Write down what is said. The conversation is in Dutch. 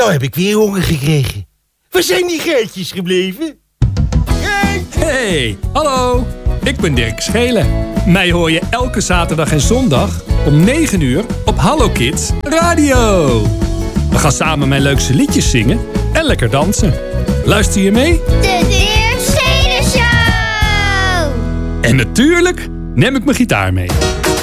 Nou heb ik weer honger gekregen. Waar zijn die geitjes gebleven? Hey, hallo. Ik ben Dirk Schelen. Mij hoor je elke zaterdag en zondag om 9 uur op Hallo Kids Radio. We gaan samen mijn leukste liedjes zingen en lekker dansen. Luister je mee? De Dirk Schelen Show! En natuurlijk neem ik mijn gitaar mee.